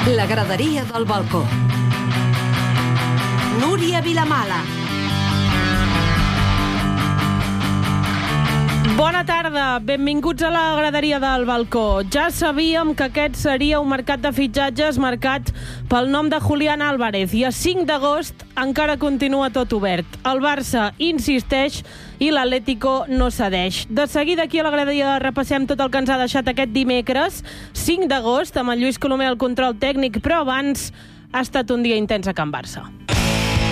La graderia del balcó. Núria Vilamala. Bona tarda, benvinguts a la graderia del balcó. Ja sabíem que aquest seria un mercat de fitxatges marcat pel nom de Julián Álvarez i a 5 d'agost encara continua tot obert. El Barça insisteix i l'Atlético no cedeix. De seguida aquí a la graderia repassem tot el que ens ha deixat aquest dimecres, 5 d'agost, amb el Lluís Colomer al control tècnic, però abans ha estat un dia intens a Can Barça.